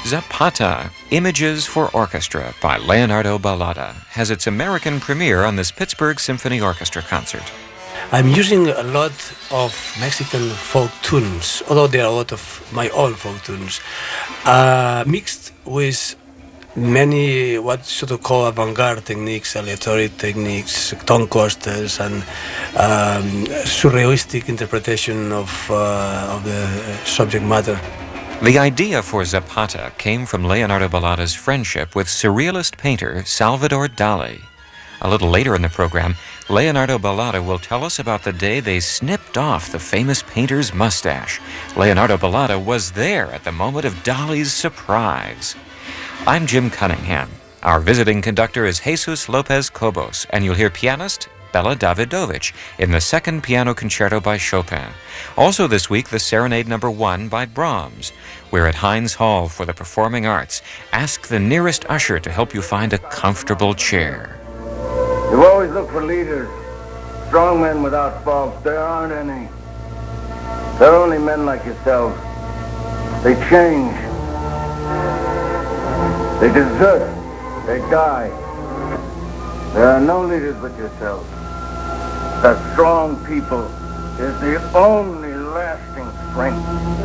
Zapata, Images for Orchestra by Leonardo Balada has its American premiere on this Pittsburgh Symphony Orchestra concert. I'm using a lot of Mexican folk tunes, although there are a lot of my own folk tunes, mixed with many what sort of call avant-garde techniques, aleatory techniques, tone coasters, and surrealistic interpretation of the subject matter. The idea for Zapata came from Leonardo Balada's friendship with surrealist painter Salvador Dali. A little later in the program, Leonardo Balada will tell us about the day they snipped off the famous painter's mustache. Leonardo Balada was there at the moment of Dali's surprise. I'm Jim Cunningham. Our visiting conductor is Jesus Lopez Cobos, and you'll hear pianist Bela Davidovich in the second piano concerto by Chopin. Also this week, the Serenade No. 1 by Brahms. We're at Heinz Hall for the Performing Arts. Ask the nearest usher to help you find a comfortable chair. You always look for leaders, strong men without faults. There aren't any. They're only men like yourself. They change. They desert. They die. There are no leaders but yourself. That strong people is the only lasting strength.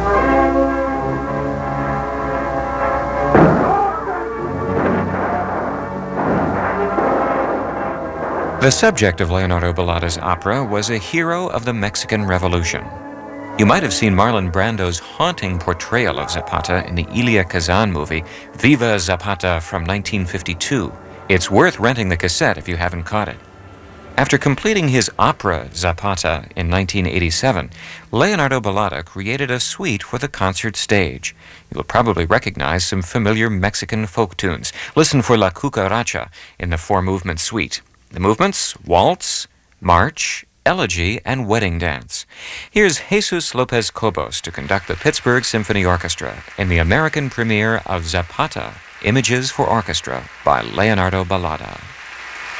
The subject of Leonardo Balada's opera was a hero of the Mexican Revolution. You might have seen Marlon Brando's haunting portrayal of Zapata in the Elia Kazan movie Viva Zapata from 1952. It's worth renting the cassette if you haven't caught it. After completing his opera Zapata in 1987, Leonardo Balada created a suite for the concert stage. You'll probably recognize some familiar Mexican folk tunes. Listen for La Cucaracha in the four-movement suite. The movements: waltz, march, elegy, and wedding dance. Here's Jesus Lopez Cobos to conduct the Pittsburgh Symphony Orchestra in the American premiere of Zapata, Images for Orchestra by Leonardo Balada.